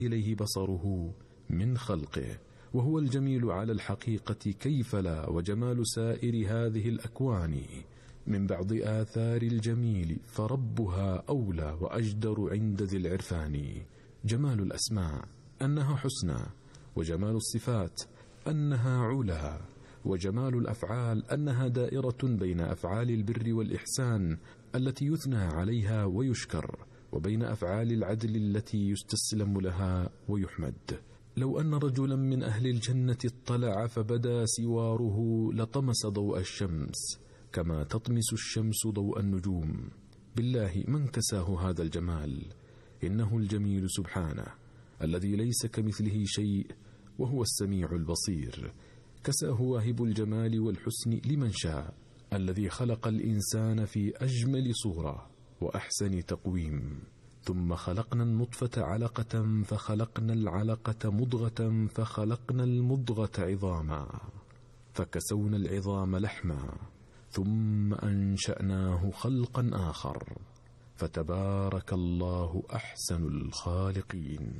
إليه بصره من خلقه، وهو الجميل على الحقيقة كيف لا، وجمال سائر هذه الأكوان من بعض آثار الجميل فربها أولى وأجدر عند ذي العرفان. جمال الأسماء أنها حسنى، وجمال الصفات أنها علا، وجمال الأفعال أنها دائرة بين أفعال البر والإحسان التي يثنى عليها ويشكر، وبين أفعال العدل التي يستسلم لها ويحمد. لو أن رجلا من أهل الجنة اطلع فبدا سواره لطمس ضوء الشمس كما تطمس الشمس ضوء النجوم. بالله من كساه هذا الجمال؟ إنه الجميل سبحانه الذي ليس كمثله شيء وهو السميع البصير. كساه واهب الجمال والحسن لمن شاء، الذي خلق الإنسان في أجمل صورة وأحسن تقويم، ثم خلقنا النطفة علقة، فخلقنا العلقة مضغة، فخلقنا المضغة عظاما، فكسونا العظام لحما، ثم أنشأناه خلقا آخر، فتبارك الله أحسن الخالقين.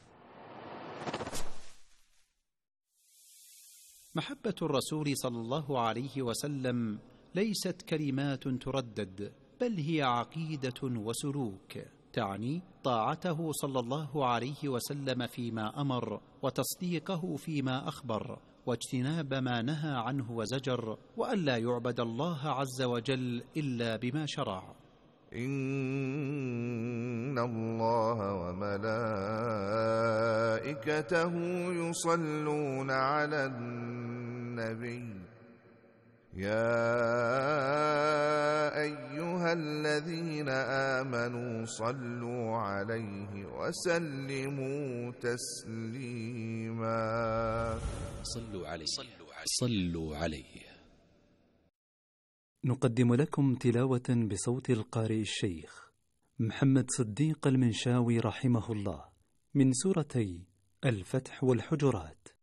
محبة الرسول صلى الله عليه وسلم ليست كلمات تردد، بل هي عقيدة وسلوك، تعني طاعته صلى الله عليه وسلم فيما أمر، وتصديقه فيما أخبر، واجتناب ما نهى عنه وزجر، وألا يعبد الله عز وجل إلا بما شرع. إن الله وملائكته يصلون على النبي يا أيها الذين آمنوا صلوا عليه وسلموا تسليما. صلوا عليه. نقدم لكم تلاوة بصوت القارئ الشيخ محمد صديق المنشاوي رحمه الله من سورتي الفتح والحجرات.